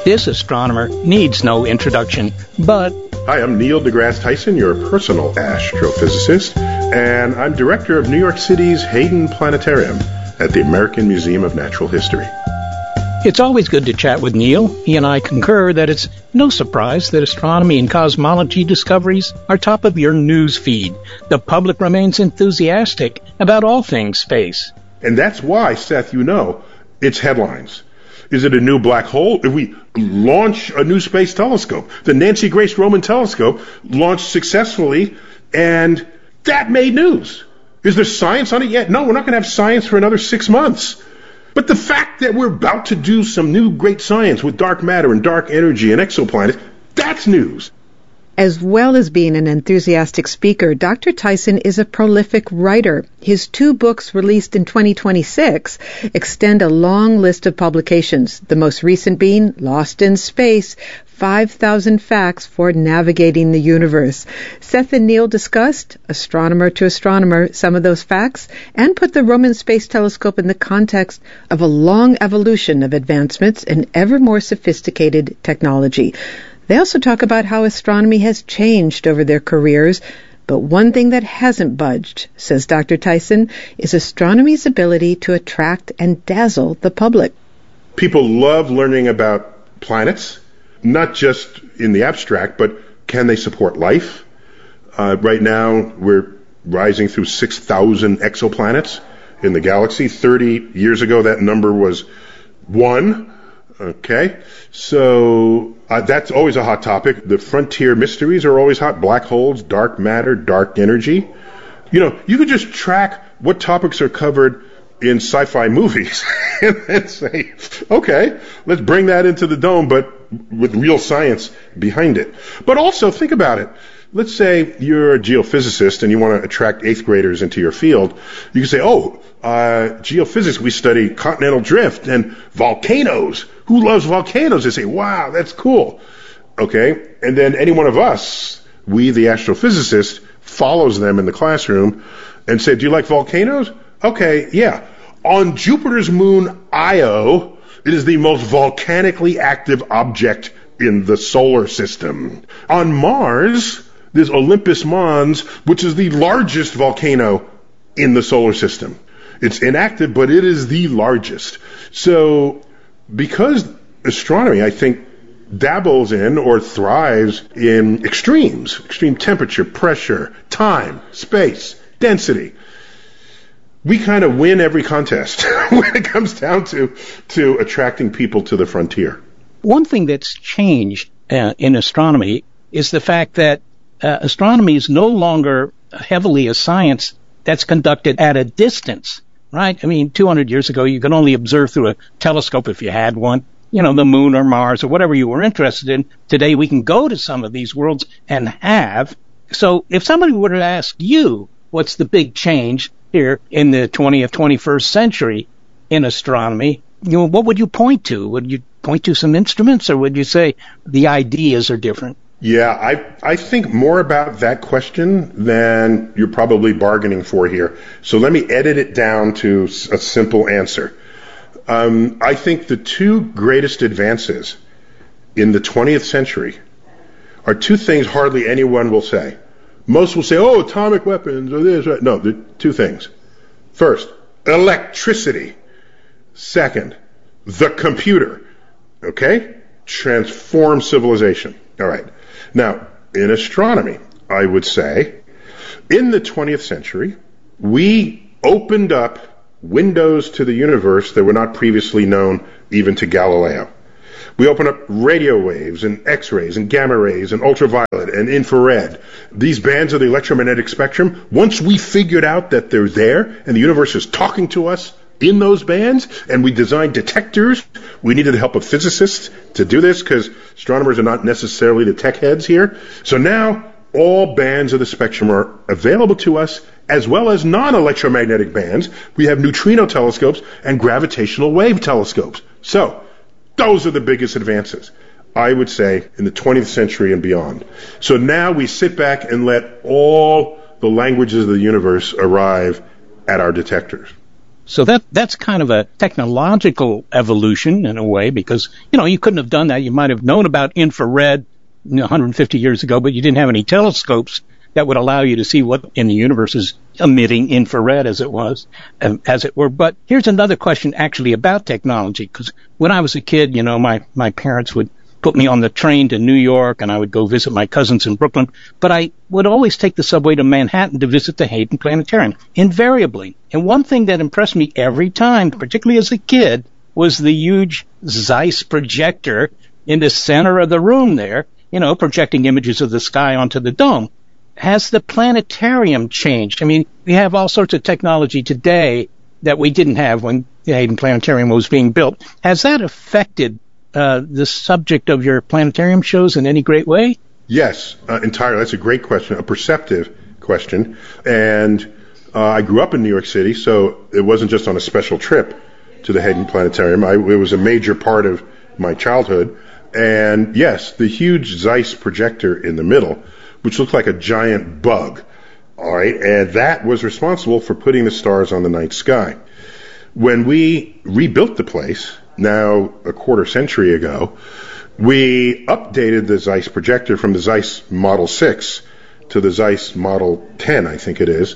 This astronomer needs no introduction, but... Hi, I'm Neil deGrasse Tyson, your personal astrophysicist, and I'm director of New York City's Hayden Planetarium at the American Museum of Natural History. It's always good to chat with Neil. He and I concur that it's no surprise that astronomy and cosmology discoveries are top of your news feed. The public remains enthusiastic about all things space. And that's why, Seth, it's headlines. Is it a new black hole? If we launch a new space telescope, the Nancy Grace Roman telescope launched successfully, and that made news. Is there science on it yet? No, we're not going to have science for another 6 months. But the fact that we're about to do some new great science with dark matter and dark energy and exoplanets, that's news. As well as being an enthusiastic speaker, Dr. Tyson is a prolific writer. His 2 books released in 2026 extend a long list of publications, the most recent being Lost in Space, 5,000 Facts for Navigating the Universe. Seth and Neil discussed, astronomer to astronomer, some of those facts and put the Roman Space Telescope in the context of a long evolution of advancements in ever more sophisticated technology. They also talk about how astronomy has changed over their careers, but one thing that hasn't budged, says Dr. Tyson, is astronomy's ability to attract and dazzle the public. People love learning about planets, not just in the abstract, but can they support life? Right now, we're rising through 6,000 exoplanets in the galaxy. 30 years ago, that number was 1. Okay, so that's always a hot topic. The frontier mysteries are always hot. Black holes, dark matter, dark energy. You could just track what topics are covered in sci-fi movies and say, okay, let's bring that into the dome, but with real science behind it. But also, think about it. Let's say you're a geophysicist and you want to attract 8th graders into your field. You can say, geophysics, we study continental drift and volcanoes. Who loves volcanoes? They say, wow, that's cool. Okay, and then any one of us, we the astrophysicist, follows them in the classroom and say, do you like volcanoes? Okay, yeah. On Jupiter's moon Io, it is the most volcanically active object in the solar system. On Mars, there's Olympus Mons, which is the largest volcano in the solar system. It's inactive, but it is the largest. So, because astronomy, I think, dabbles in or thrives in extremes, extreme temperature, pressure, time, space, density, we kind of win every contest when it comes down to attracting people to the frontier. One thing that's changed in astronomy is the fact that astronomy is no longer heavily a science that's conducted at a distance, right? I mean, 200 years ago, you could only observe through a telescope if you had one, the moon or Mars or whatever you were interested in. Today, we can go to some of these worlds and have. So if somebody were to ask you, what's the big change here in the 20th, 21st century in astronomy, what would you point to? Would you point to some instruments, or would you say the ideas are different? Yeah, I think more about that question than you're probably bargaining for here. So let me edit it down to a simple answer. I think the 2 greatest advances in the 20th century are 2 things hardly anyone will say. Most will say, atomic weapons or this. Right? No, the 2 things. First, electricity. Second, the computer. Okay? Transform civilization. All right. Now, in astronomy, I would say, in the 20th century, we opened up windows to the universe that were not previously known even to Galileo. We opened up radio waves and X-rays and gamma rays and ultraviolet and infrared. These bands of the electromagnetic spectrum, once we figured out that they're there and the universe is talking to us in those bands, and we designed detectors. We needed the help of physicists to do this because astronomers are not necessarily the tech heads here. So now all bands of the spectrum are available to us, as well as non-electromagnetic bands. We have neutrino telescopes and gravitational wave telescopes. So those are the biggest advances, I would say, in the 20th century and beyond. So now we sit back and let all the languages of the universe arrive at our detectors. So that's kind of a technological evolution in a way, because, you couldn't have done that. You might have known about infrared 150 years ago, but you didn't have any telescopes that would allow you to see what in the universe is emitting infrared, as it were. But here's another question actually about technology, because when I was a kid, my parents would put me on the train to New York, and I would go visit my cousins in Brooklyn. But I would always take the subway to Manhattan to visit the Hayden Planetarium, invariably. And one thing that impressed me every time, particularly as a kid, was the huge Zeiss projector in the center of the room there, projecting images of the sky onto the dome. Has the planetarium changed? I mean, we have all sorts of technology today that we didn't have when the Hayden Planetarium was being built. Has that affected the subject of your planetarium shows in any great way? Yes, entirely. That's a great question, a perceptive question. And I grew up in New York City, so it wasn't just on a special trip to the Hayden Planetarium. It was a major part of my childhood. And yes, the huge Zeiss projector in the middle, which looked like a giant bug, all right, and that was responsible for putting the stars on the night sky. When we rebuilt the place, now a quarter century ago, we updated the Zeiss projector from the Zeiss Model 6 to the Zeiss Model 10, I think it is,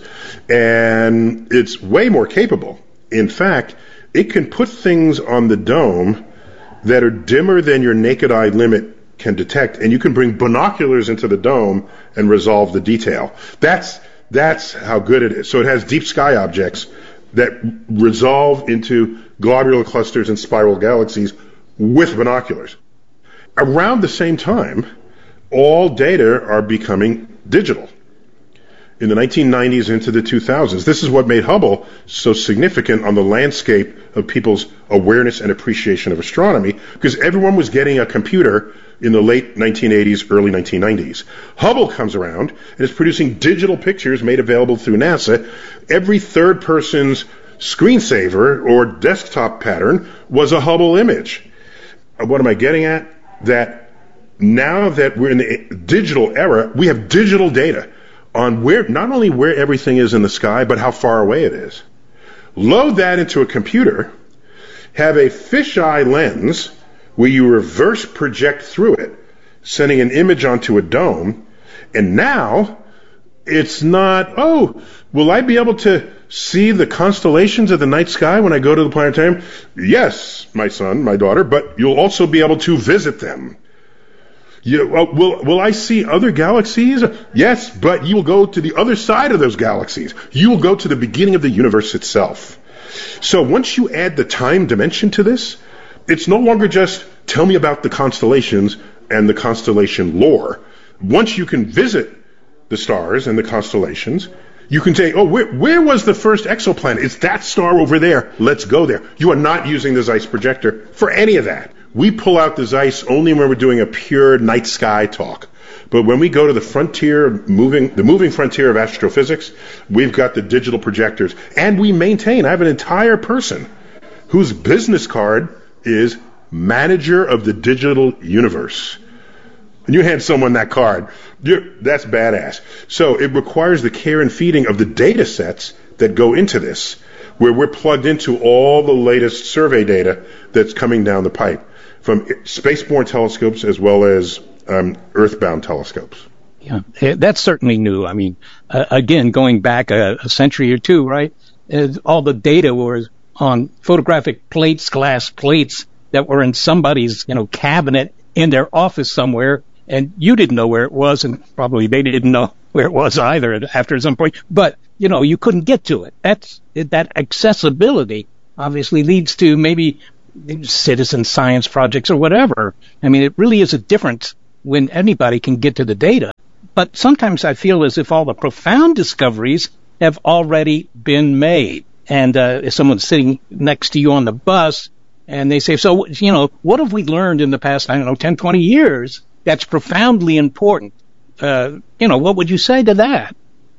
and it's way more capable. In fact, it can put things on the dome that are dimmer than your naked eye limit can detect, and you can bring binoculars into the dome and resolve the detail. That's how good it is. So it has deep sky objects that resolve into globular clusters and spiral galaxies with binoculars. Around the same time, all data are becoming digital. In the 1990s into the 2000s, this is what made Hubble so significant on the landscape of people's awareness and appreciation of astronomy, because everyone was getting a computer in the late 1980s, early 1990s. Hubble comes around and is producing digital pictures made available through NASA. Every third person's screensaver or desktop pattern was a Hubble image. What am I getting at? That now that we're in the digital era, we have digital data on not only where everything is in the sky, but how far away it is. Load that into a computer, have a fisheye lens where you reverse project through it, sending an image onto a dome, and now it's not, will I be able to see the constellations of the night sky when I go to the planetarium? Yes, my son, my daughter, but you'll also be able to visit them. Will I see other galaxies? Yes, but you will go to the other side of those galaxies. You will go to the beginning of the universe itself. So once you add the time dimension to this, it's no longer just tell me about the constellations and the constellation lore. Once you can visit the stars and the constellations, you can say, where was the first exoplanet? It's that star over there. Let's go there. You are not using the Zeiss projector for any of that. We pull out the Zeiss only when we're doing a pure night sky talk. But when we go to the frontier, the moving frontier of astrophysics, we've got the digital projectors. And I have an entire person whose business card is manager of the digital universe. And you hand someone that card, that's badass. So it requires the care and feeding of the data sets that go into this, where we're plugged into all the latest survey data that's coming down the pipe, from spaceborne telescopes as well as earthbound telescopes. Yeah, that's certainly new. I mean, again, going back a century or two, right? All the data was on photographic plates, glass plates that were in somebody's, cabinet in their office somewhere, and you didn't know where it was, and probably they didn't know where it was either after some point. But, you couldn't get to it. That accessibility obviously leads to maybe citizen science projects or whatever. I mean, it really is a difference when anybody can get to the data. But sometimes I feel as if all the profound discoveries have already been made. And if someone's sitting next to you on the bus and they say, so, what have we learned in the past, 10, 20 years that's profoundly important? What would you say to that?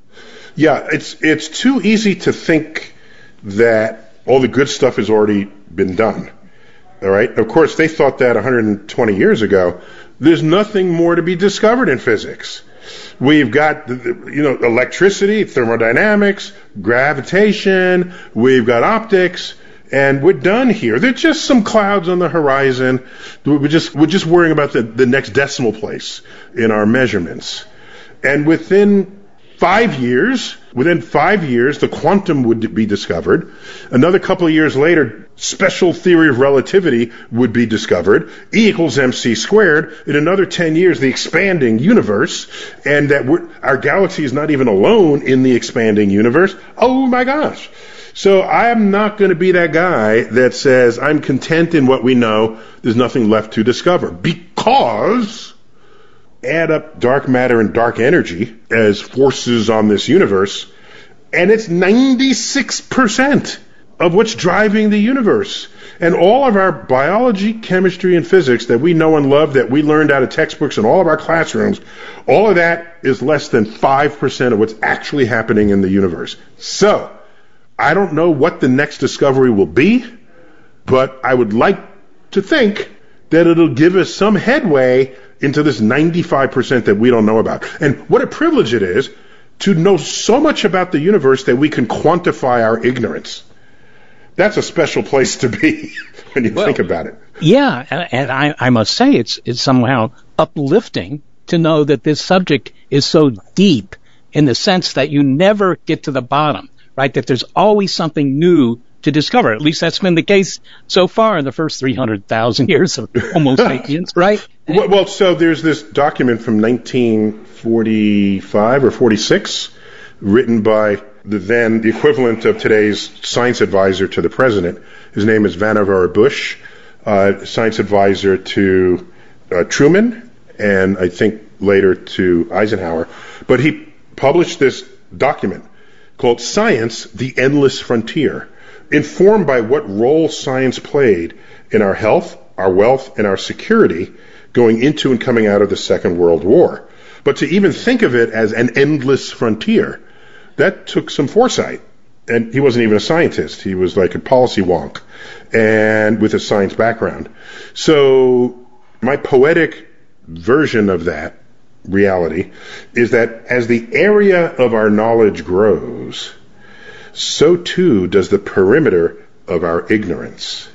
Yeah, it's too easy to think that all the good stuff has already been done. All right. Of course, they thought that 120 years ago. There's nothing more to be discovered in physics. We've got, electricity, thermodynamics, gravitation. We've got optics, and we're done here. There's just some clouds on the horizon. We're just worrying about the next decimal place in our measurements. And within 5 years, the quantum would be discovered. Another couple of years later, special theory of relativity would be discovered. E equals mc squared. In another 10 years, the expanding universe, and that our galaxy is not even alone in the expanding universe. Oh my gosh. So I'm not going to be that guy that says I'm content in what we know. There's nothing left to discover, because add up dark matter and dark energy as forces on this universe, and it's 96% of what's driving the universe. And all of our biology, chemistry, and physics that we know and love, that we learned out of textbooks in all of our classrooms, all of that is less than 5% of what's actually happening in the universe. So, I don't know what the next discovery will be, but I would like to think that it'll give us some headway into this 95% that we don't know about. And what a privilege it is to know so much about the universe that we can quantify our ignorance. That's a special place to be when you think about it. Yeah, and I must say it's somehow uplifting to know that this subject is so deep, in the sense that you never get to the bottom, right? That there's always something new to discover. At least that's been the case so far in the first 300,000 years of Homo sapiens, right? Well, so there's this document from 1945 or 46, written by the equivalent of today's science advisor to the president. His name is Vannevar Bush, science advisor to Truman, and I think later to Eisenhower. But he published this document called Science, the Endless Frontier, informed by what role science played in our health, our wealth, and our security going into and coming out of the Second World War. But to even think of it as an endless frontier, that took some foresight. And he wasn't even a scientist. He was like a policy wonk, and with a science background. So my poetic version of that reality is that as the area of our knowledge grows, so too does the perimeter of our ignorance.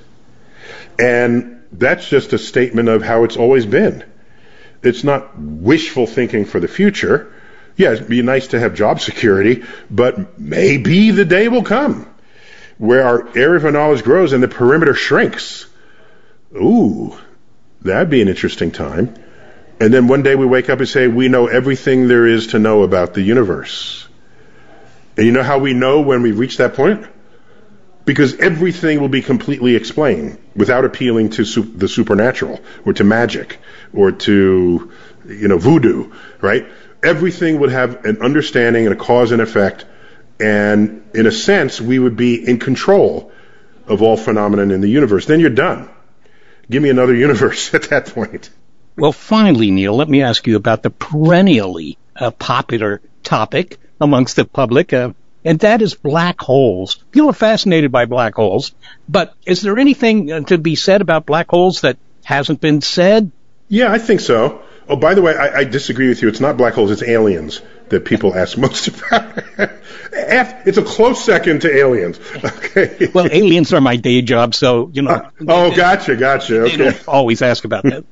And that's just a statement of how it's always been. It's not wishful thinking for the future. Yeah, it'd be nice to have job security, but maybe the day will come where our area of our knowledge grows and the perimeter shrinks. Ooh, that'd be an interesting time. And then one day we wake up and say, we know everything there is to know about the universe. And you know how we know when we reach that point? Because everything will be completely explained without appealing to the supernatural or to magic or to, voodoo, right? Everything would have an understanding and a cause and effect, and in a sense, we would be in control of all phenomena in the universe. Then you're done. Give me another universe at that point. Well, finally, Neil, let me ask you about the perennially popular topic amongst the public, and that is black holes. People are fascinated by black holes, but is there anything to be said about black holes that hasn't been said? Yeah, I think so. Oh, by the way, I disagree with you. It's not black holes, it's aliens that people ask most about. It's a close second to aliens. Okay. Well, aliens are my day job, so, gotcha. Okay. They don't always ask about that.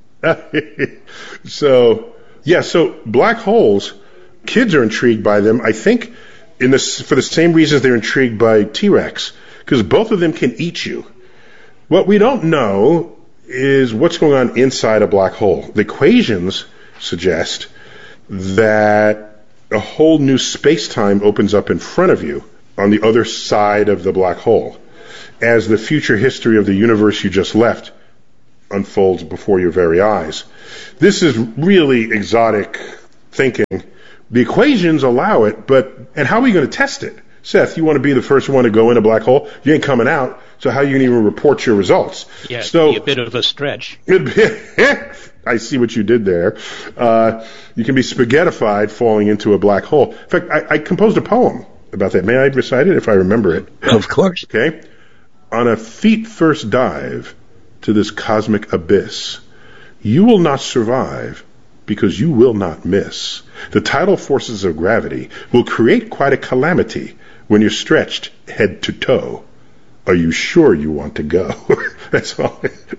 So black holes, kids are intrigued by them, I think, for the same reasons they're intrigued by T-Rex, because both of them can eat you. What we don't know is what's going on inside a black hole. The equations suggest that a whole new space-time opens up in front of you on the other side of the black hole as the future history of the universe you just left unfolds before your very eyes. This is really exotic thinking. The equations allow it, and how are we going to test it? Seth, you want to be the first one to go in a black hole? You ain't coming out, so how are you going to even report your results? Yeah, it'd be a bit of a stretch. I see what you did there. You can be spaghettified falling into a black hole. In fact, I composed a poem about that. May I recite it if I remember it? Of course. Okay. On a feet-first dive to this cosmic abyss, you will not survive because you will not miss. The tidal forces of gravity will create quite a calamity when you're stretched head to toe. Are you sure you want to go? That's all.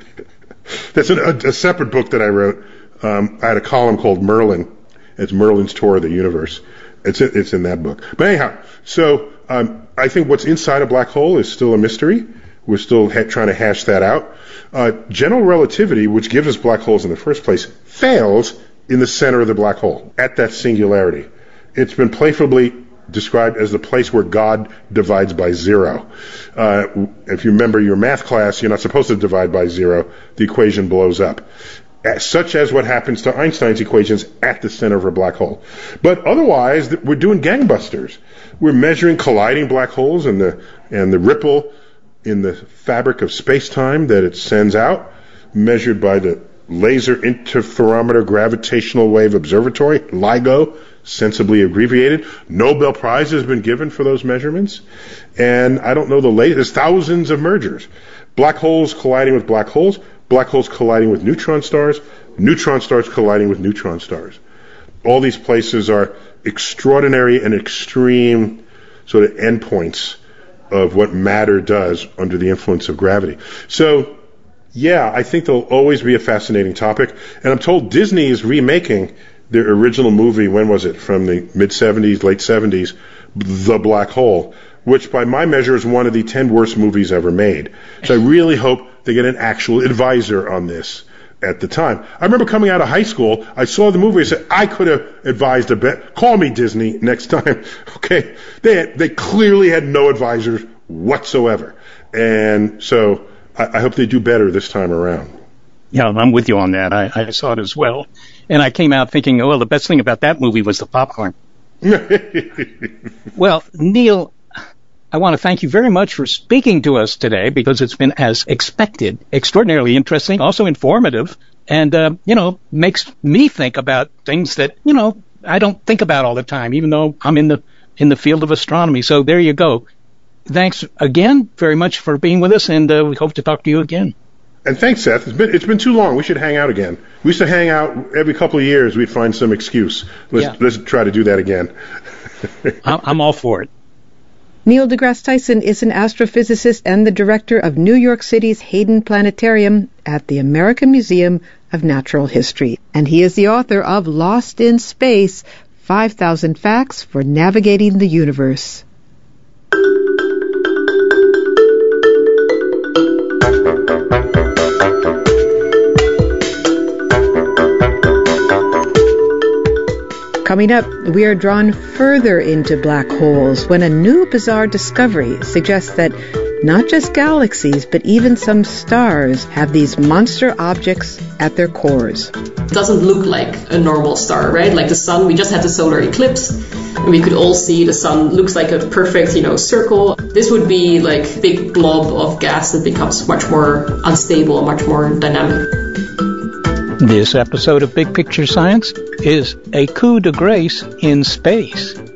That's a separate book that I wrote. I had a column called Merlin. It's Merlin's Tour of the Universe. It's in that book. But anyhow, so I think what's inside a black hole is still a mystery. We're still trying to hash that out. General relativity, which gives us black holes in the first place, fails in the center of the black hole, at that singularity. It's been playfully described as the place where God divides by zero. If you remember your math class, you're not supposed to divide by zero. The equation blows up. Such as what happens to Einstein's equations at the center of a black hole. But otherwise, we're doing gangbusters. We're measuring colliding black holes and the ripple in the fabric of space-time that it sends out, measured by the Laser Interferometer Gravitational Wave Observatory, LIGO, sensibly abbreviated. Nobel Prize has been given for those measurements. And I don't know there's thousands of mergers. Black holes colliding with black holes colliding with neutron stars colliding with neutron stars. All these places are extraordinary and extreme sort of endpoints of what matter does under the influence of gravity. So, yeah, I think there'll always be a fascinating topic. And I'm told Disney is remaking their original movie, when was it, from the mid-'70s, late 70s, The Black Hole, which by my measure is one of the 10 worst movies ever made. So I really hope they get an actual advisor on this at the time. I remember coming out of high school, I saw the movie, I said, I could have advised a bit. Call me, Disney, next time. Okay. They clearly had no advisors whatsoever. And so I hope they do better this time around. Yeah, I'm with you on that. I saw it as well. And I came out thinking, well, the best thing about that movie was the popcorn. Well, Neil, I want to thank you very much for speaking to us today, because it's been, as expected, extraordinarily interesting, also informative, and, makes me think about things that, I don't think about all the time, even though I'm in the field of astronomy. So there you go. Thanks again very much for being with us, and we hope to talk to you again. And thanks, Seth. It's been too long. We should hang out again. We used to hang out every couple of years. We'd find some excuse. Let's try to do that again. I'm all for it. Neil deGrasse Tyson is an astrophysicist and the director of New York City's Hayden Planetarium at the American Museum of Natural History. And he is the author of Lost in Space, 5,000 Facts for Navigating the Universe. Coming up, we are drawn further into black holes when a new bizarre discovery suggests that not just galaxies, but even some stars have these monster objects at their cores. It doesn't look like a normal star, right? Like the sun, we just had the solar eclipse, and we could all see the sun looks like a perfect, circle. This would be like a big blob of gas that becomes much more unstable, much more dynamic. This episode of Big Picture Science is a coup de grace in space.